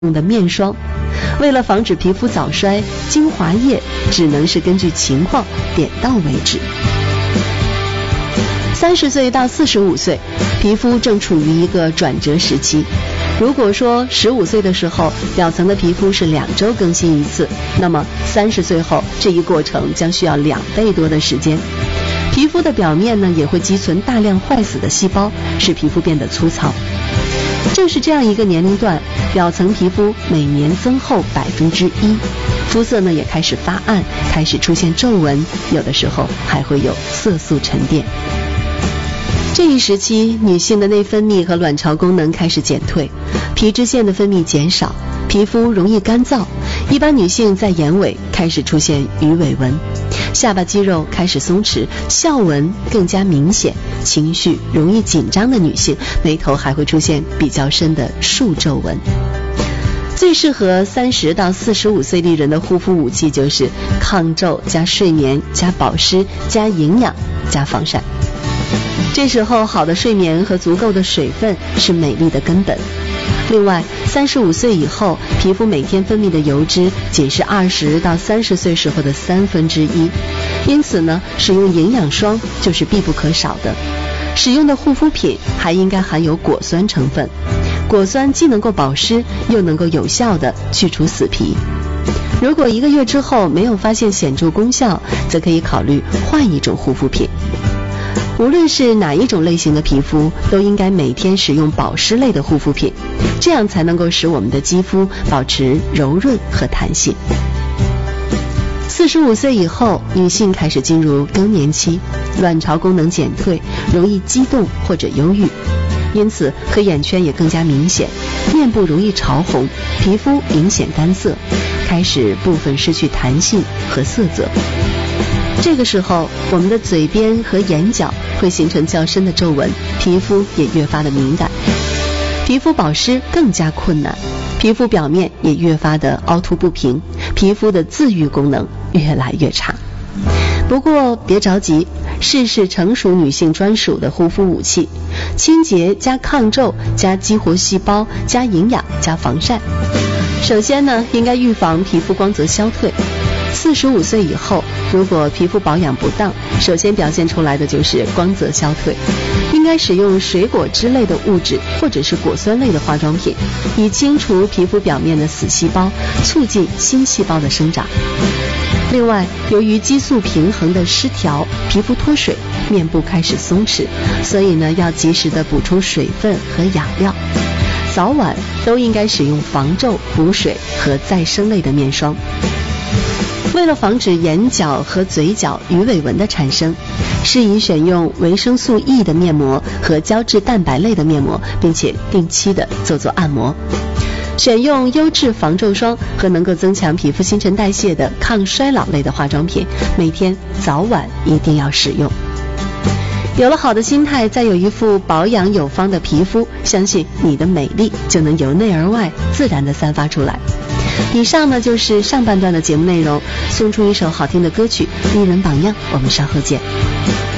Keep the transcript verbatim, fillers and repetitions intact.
用的面霜。为了防止皮肤早衰，精华液只能是根据情况点到为止。三十岁到四十五岁，皮肤正处于一个转折时期。如果说十五岁的时候，表层的皮肤是两周更新一次，那么三十岁后这一过程将需要两倍多的时间。皮肤的表面呢，也会积存大量坏死的细胞，使皮肤变得粗糙。正是这样一个年龄段，表层皮肤每年增厚百分之一，肤色呢也开始发暗，开始出现皱纹，有的时候还会有色素沉淀。这一时期，女性的内分泌和卵巢功能开始减退，皮脂腺的分泌减少，皮肤容易干燥。一般女性在眼尾开始出现鱼尾纹，下巴肌肉开始松弛，笑纹更加明显。情绪容易紧张的女性，眉头还会出现比较深的竖皱纹。最适合三十到四十五岁丽人的护肤武器就是抗皱加睡眠加保湿加营养加防晒。这时候好的睡眠和足够的水分是美丽的根本。另外，三十五岁以后，皮肤每天分泌的油脂仅是二十到三十岁时候的三分之一，因此呢，使用营养霜就是必不可少的。使用的护肤品还应该含有果酸成分，果酸既能够保湿，又能够有效的去除死皮。如果一个月之后没有发现显著功效，则可以考虑换一种护肤品。无论是哪一种类型的皮肤，都应该每天使用保湿类的护肤品，这样才能够使我们的肌肤保持柔润和弹性。四十五岁以后，女性开始进入更年期，卵巢功能减退，容易激动或者忧郁，因此黑眼圈也更加明显，面部容易潮红，皮肤明显干涩，开始部分失去弹性和色泽。这个时候，我们的嘴边和眼角会形成较深的皱纹，皮肤也越发的敏感，皮肤保湿更加困难，皮肤表面也越发的凹凸不平，皮肤的自愈功能越来越差。不过别着急，试试成熟女性专属的护肤武器，清洁加抗皱加激活细胞加营养加防晒。首先呢，应该预防皮肤光泽消退。四十五岁以后，如果皮肤保养不当，首先表现出来的就是光泽消退。应该使用水果之类的物质或者是果酸类的化妆品，以清除皮肤表面的死细胞，促进新细胞的生长。另外，由于激素平衡的失调，皮肤脱水，面部开始松弛，所以呢，要及时的补充水分和养料。早晚都应该使用防皱、补水和再生类的面霜。为了防止眼角和嘴角鱼尾纹的产生，适宜选用维生素 E 的面膜和胶质蛋白类的面膜，并且定期的做做按摩。选用优质防皱霜和能够增强皮肤新陈代谢的抗衰老类的化妆品，每天早晚一定要使用。有了好的心态，再有一副保养有方的皮肤，相信你的美丽就能由内而外自然的散发出来。以上呢就是上半段的节目内容，送出一首好听的歌曲《丽人榜样》，我们稍后见。